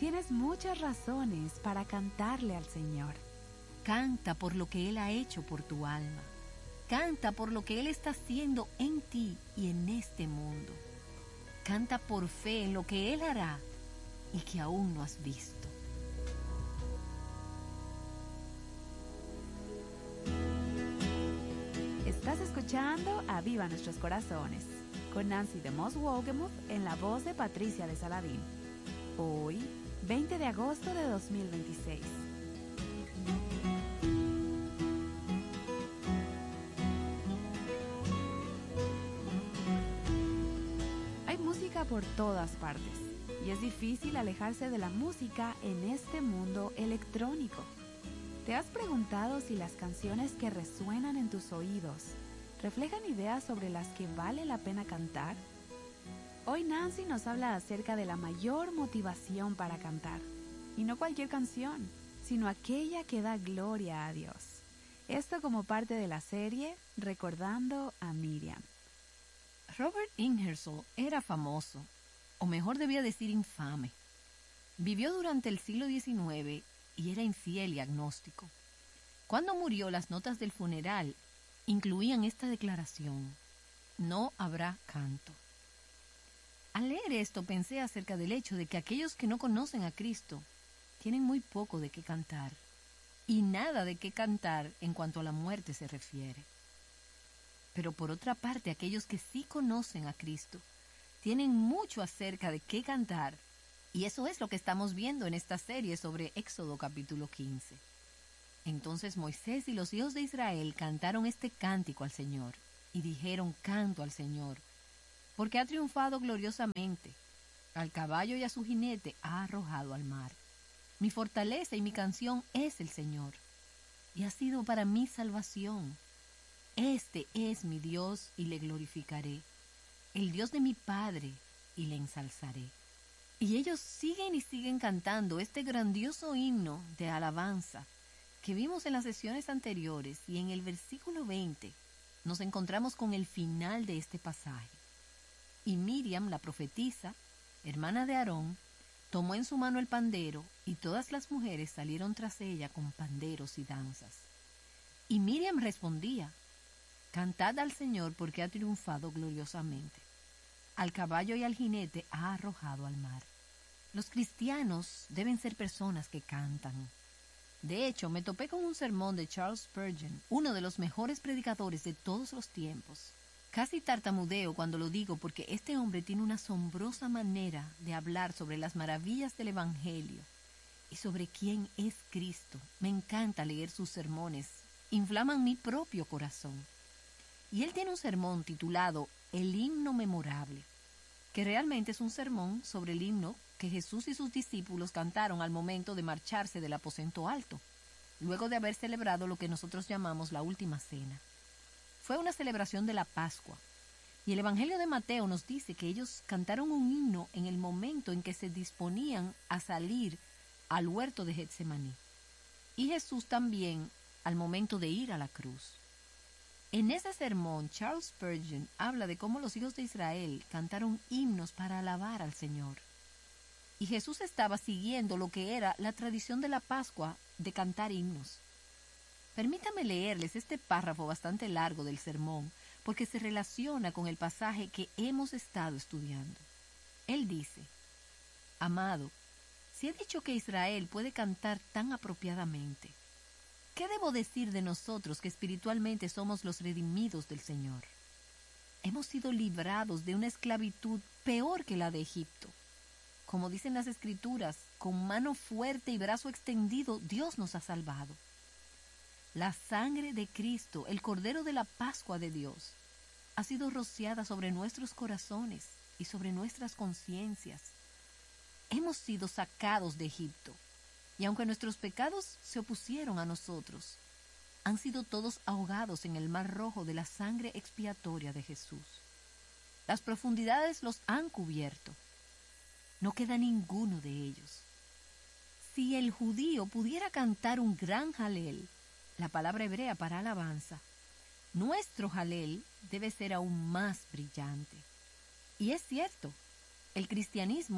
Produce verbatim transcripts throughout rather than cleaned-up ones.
Tienes muchas razones para cantarle al Señor. Canta por lo que Él ha hecho por tu alma. Canta por lo que Él está haciendo en ti y en este mundo. Canta por fe en lo que Él hará y que aún no has visto. Estás escuchando Aviva Nuestros Corazones, con Nancy de Moss Wogemuth en la voz de Patricia de Saladín. Hoy, veinte de agosto de dos mil veintiséis. Hay música por todas partes, y es difícil alejarse de la música en este mundo electrónico. ¿Te has preguntado si las canciones que resuenan en tus oídos reflejan ideas sobre las que vale la pena cantar? Hoy Nancy nos habla acerca de la mayor motivación para cantar. Y no cualquier canción, sino aquella que da gloria a Dios. Esto como parte de la serie Recordando a Miriam. Robert Ingersoll era famoso, o mejor debía decir infame. Vivió durante el siglo diecinueve y era infiel y agnóstico. Cuando murió, las notas del funeral incluían esta declaración: no habrá canto. Al leer esto pensé acerca del hecho de que aquellos que no conocen a Cristo tienen muy poco de qué cantar y nada de qué cantar en cuanto a la muerte se refiere. Pero por otra parte, aquellos que sí conocen a Cristo tienen mucho acerca de qué cantar, y eso es lo que estamos viendo en esta serie sobre Éxodo capítulo quince. Entonces Moisés y los hijos de Israel cantaron este cántico al Señor y dijeron: canto al Señor, porque ha triunfado gloriosamente. Al caballo y a su jinete ha arrojado al mar. Mi fortaleza y mi canción es el Señor, y ha sido para mí salvación. Este es mi Dios y le glorificaré, el Dios de mi Padre, y le ensalzaré. Y ellos siguen y siguen cantando este grandioso himno de alabanza que vimos en las sesiones anteriores, y en el versículo veinte nos encontramos con el final de este pasaje. Y Miriam, la profetisa, hermana de Aarón, tomó en su mano el pandero, y todas las mujeres salieron tras ella con panderos y danzas. Y Miriam respondía: cantad al Señor, porque ha triunfado gloriosamente. Al caballo y al jinete ha arrojado al mar. Los cristianos deben ser personas que cantan. De hecho, me topé con un sermón de Charles Spurgeon, uno de los mejores predicadores de todos los tiempos. Casi tartamudeo cuando lo digo, porque este hombre tiene una asombrosa manera de hablar sobre las maravillas del Evangelio y sobre quién es Cristo. Me encanta leer sus sermones, inflaman mi propio corazón. Y él tiene un sermón titulado El himno memorable, que realmente es un sermón sobre el himno que Jesús y sus discípulos cantaron al momento de marcharse del aposento alto, luego de haber celebrado lo que nosotros llamamos la última cena. Fue una celebración de la Pascua, y el Evangelio de Mateo nos dice que ellos cantaron un himno en el momento en que se disponían a salir al huerto de Getsemaní, y Jesús también al momento de ir a la cruz. En ese sermón, Charles Spurgeon habla de cómo los hijos de Israel cantaron himnos para alabar al Señor. Y Jesús estaba siguiendo lo que era la tradición de la Pascua de cantar himnos. Permítame leerles este párrafo bastante largo del sermón, porque se relaciona con el pasaje que hemos estado estudiando. Él dice: amado, si he dicho que Israel puede cantar tan apropiadamente, ¿qué debo decir de nosotros que espiritualmente somos los redimidos del Señor? Hemos sido librados de una esclavitud peor que la de Egipto. Como dicen las Escrituras, con mano fuerte y brazo extendido, Dios nos ha salvado. La sangre de Cristo, el Cordero de la Pascua de Dios, ha sido rociada sobre nuestros corazones y sobre nuestras conciencias. Hemos sido sacados de Egipto, y aunque nuestros pecados se opusieron a nosotros, han sido todos ahogados en el mar rojo de la sangre expiatoria de Jesús. Las profundidades los han cubierto. No queda ninguno de ellos. Si el judío pudiera cantar un gran jalel, la palabra hebrea para alabanza, nuestro jalel debe ser aún más brillante. Y es cierto, el cristianismo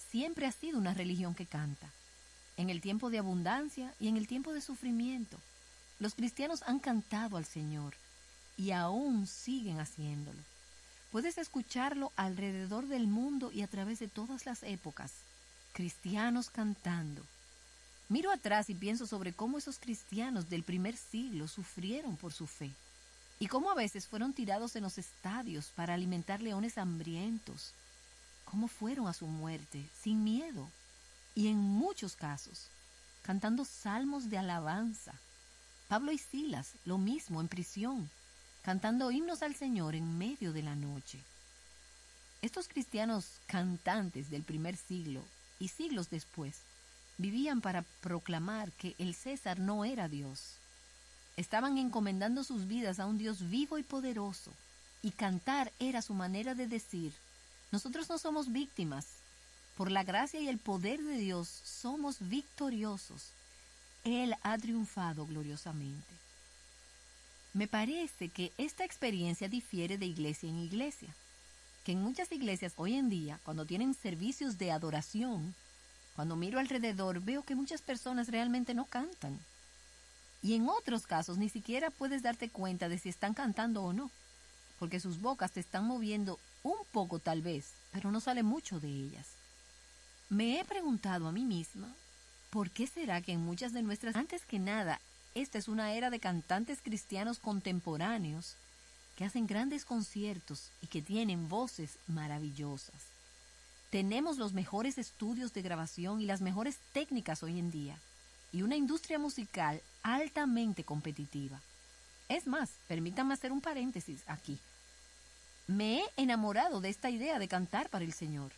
siempre ha sido una religión que canta. En el tiempo de abundancia y en el tiempo de sufrimiento, los cristianos han cantado al Señor y aún siguen haciéndolo. Puedes escucharlo alrededor del mundo y a través de todas las épocas. Cristianos cantando. Miro atrás y pienso sobre cómo esos cristianos del primer siglo sufrieron por su fe y cómo a veces fueron tirados en los estadios para alimentar leones hambrientos. Cómo fueron a su muerte sin miedo y en muchos casos cantando salmos de alabanza. Pablo y Silas, lo mismo en prisión, cantando himnos al Señor en medio de la noche. Estos cristianos cantantes del primer siglo y siglos después vivían para proclamar que el César no era Dios. Estaban encomendando sus vidas a un Dios vivo y poderoso, y cantar era su manera de decir: nosotros no somos víctimas. Por la gracia y el poder de Dios somos victoriosos. Él ha triunfado gloriosamente. Me parece que esta experiencia difiere de iglesia en iglesia, que en muchas iglesias hoy en día, cuando tienen servicios de adoración, cuando miro alrededor veo que muchas personas realmente no cantan. Y en otros casos ni siquiera puedes darte cuenta de si están cantando o no, porque sus bocas te están moviendo un poco tal vez, pero no sale mucho de ellas. Me he preguntado a mí misma, ¿por qué será que en muchas de nuestras... Antes que nada, esta es una era de cantantes cristianos contemporáneos que hacen grandes conciertos y que tienen voces maravillosas. Tenemos los mejores estudios de grabación y las mejores técnicas hoy en día, y una industria musical altamente competitiva. Es más, permítanme hacer un paréntesis aquí. Me he enamorado de esta idea de cantar para el Señor.